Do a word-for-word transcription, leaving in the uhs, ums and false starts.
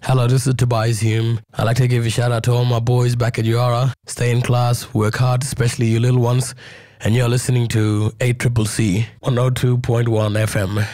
Hello, this is Tobias Hume. I'd like to give a shout out to all my boys back at Yara. Stay in class, work hard, especially you little ones. And you're listening to A C C C one oh two point one F M.